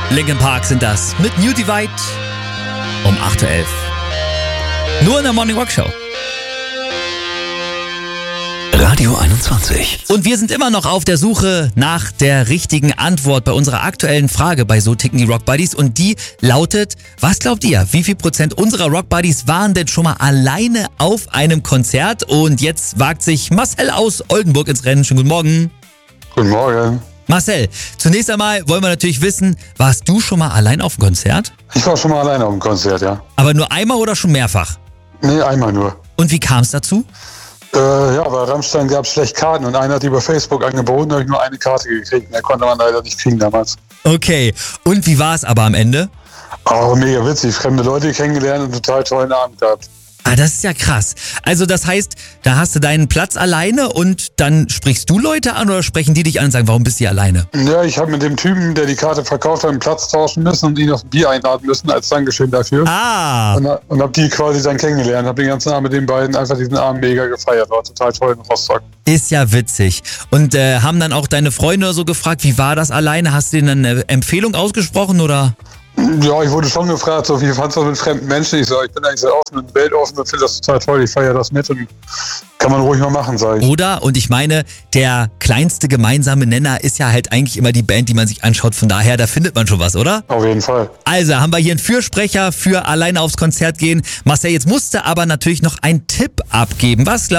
Linkin Park sind das mit New Divide um 8.11 Uhr. Nur in der Morning Rock Show. Radio 21. Und wir sind immer noch auf der Suche nach der richtigen Antwort bei unserer aktuellen Frage bei So ticken die Rock Buddies. Und die lautet, was glaubt ihr, wie viel Prozent unserer Rock Buddies waren denn schon mal alleine auf einem Konzert? Und jetzt wagt sich Marcel aus Oldenburg ins Rennen. Schönen guten Morgen. Guten Morgen. Marcel, zunächst einmal wollen wir natürlich wissen, warst du schon mal allein auf dem Konzert? Ich war schon mal alleine auf dem Konzert, ja. Aber nur einmal oder schon mehrfach? Nee, einmal nur. Und wie kam es dazu? Ja, bei Rammstein gab es schlecht Karten und einer hat die über Facebook angeboten, da habe ich nur eine Karte gekriegt. Mehr konnte man leider nicht kriegen damals. Okay, und wie war es aber am Ende? Aber mega witzig, fremde Leute kennengelernt und einen total tollen Abend gehabt. Ah, das ist ja krass. Also das heißt, da hast du deinen Platz alleine und dann sprichst du Leute an oder sprechen die dich an und sagen, warum bist du hier alleine? Ja, ich habe mit dem Typen, der die Karte verkauft hat, einen Platz tauschen müssen und ihn auf ein Bier einladen müssen als Dankeschön dafür. Ah, Und habe die quasi dann kennengelernt, habe den ganzen Abend mit den beiden einfach diesen Abend mega gefeiert. War total toll in Rostock. ist ja witzig. Und haben dann auch deine Freunde so gefragt, wie war das alleine? Hast du denen eine Empfehlung ausgesprochen oder? Ja, ich wurde schon gefragt, so wie fandst du das mit fremden Menschen? Ich sage, ich bin eigentlich sehr offen und weltoffen und finde das total toll. Ich feiere das mit und kann man ruhig mal machen, sage ich. Oder, und ich meine, der kleinste gemeinsame Nenner ist ja halt eigentlich immer die Band, die man sich anschaut. Von daher, da findet man schon was, oder? Auf jeden Fall. Also haben wir hier einen Fürsprecher für alleine aufs Konzert gehen. Marcel, jetzt musste aber natürlich noch einen Tipp abgeben. Was glaubst